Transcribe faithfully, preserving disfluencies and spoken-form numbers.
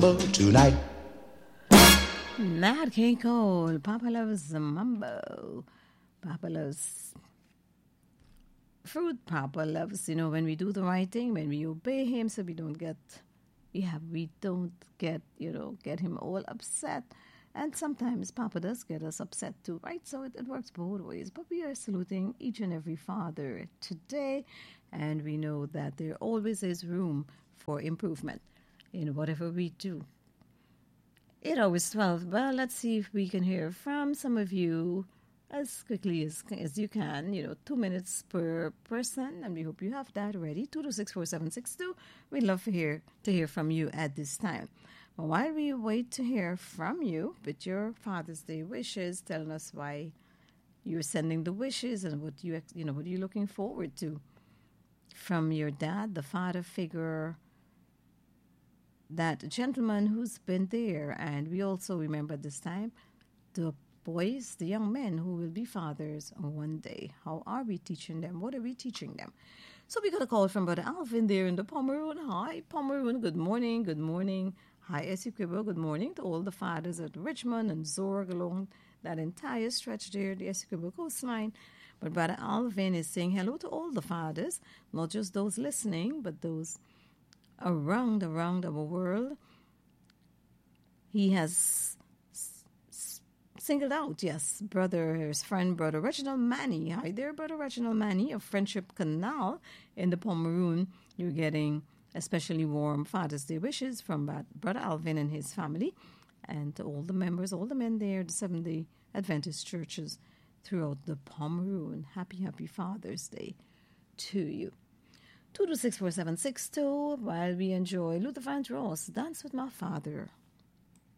mambo tonight. Nat King Cole, Papa loves the mambo. Papa loves fruit. Papa loves, you know, when we do the right thing, when we obey him, so we don't get, yeah, we don't get, you know, get him all upset. And sometimes Papa does get us upset too, right? So it, it works both ways. But we are saluting each and every father today, and we know that there always is room for improvement in whatever we do. It always twelve. Well, let's see if we can hear from some of you as quickly as, as you can. You know, two minutes per person, and we hope you have that ready. two two six four seven six two. We'd love to hear, to hear from you at this time. But while we wait to hear from you with your Father's Day wishes, telling us why you're sending the wishes and what you you know what you're looking forward to from your dad, the father figure, that gentleman who's been there. And we also remember this time the boys, the young men who will be fathers one day. How are we teaching them? What are we teaching them? So we got a call from Brother Alvin there in the Pomeroon. Hi, Pomeroon. Good morning. Good morning. Hi, Essequibo. Good morning to all the fathers at Richmond and Zorg along that entire stretch there, the Essequibo coastline. But Brother Alvin is saying hello to all the fathers, not just those listening, but those around, around our world. He has s- s- singled out, yes, brother, his friend, Brother Reginald Manny. Hi there, Brother Reginald Manny of Friendship Canal in the Pomeroon. You're getting especially warm Father's Day wishes from Brother Alvin and his family, and to all the members, all the men there, the Seventh-day Adventist churches throughout the Pomeroon. Happy, happy Father's Day to you. two two six four seven six two, while we enjoy Luther Vandross, Dance with My Father.